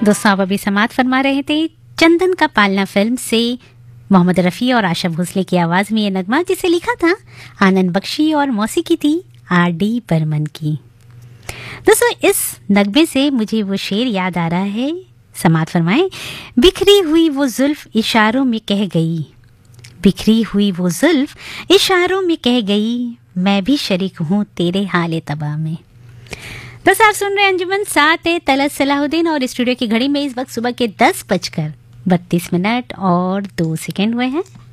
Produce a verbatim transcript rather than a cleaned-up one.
दोस्तों, आप अभी समात फरमा रहे थे चंदन का पालना फिल्म से मोहम्मद रफ़ी और आशा भोसले की आवाज़ में ये नगमा, जिसे लिखा था आनंद बख्शी और मौसीकी थी आर डी बर्मन की। दोस्तों, इस नगमे से मुझे वो शेर याद आ रहा है, समात फरमाएं। बिखरी हुई वो जुल्फ इशारों में कह गई, बिखरी हुई वो जुल्फ इशारों में कह गई, मैं भी शरीक हूँ तेरे हाले तबाह में। बस आप सुन रहे हैं अंजुमन, साथ है तलत सलाहुद्दीन और स्टूडियो की घड़ी में इस वक्त सुबह के दस बजकर बत्तीस मिनट और दो सेकेंड हुए हैं।